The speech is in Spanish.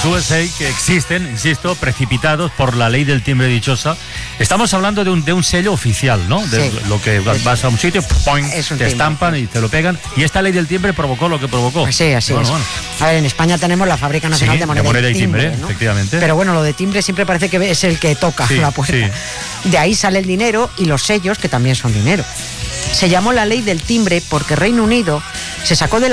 USA que existen, insisto, precipitados por la ley del timbre dichosa. Estamos hablando de un sello oficial, ¿no? De lo que vas a un sitio, ¡poing!, te estampan y te lo pegan. Y esta ley del timbre provocó lo que provocó. Pues sí, así es. Bueno. A ver, en España tenemos la Fábrica Nacional de Moneda y Timbre, ¿no? Efectivamente. Pero bueno, lo de timbre siempre parece que es el que toca la puerta. Sí. De ahí sale el dinero y los sellos, que también son dinero. Se llamó la ley del timbre porque Reino Unido se sacó de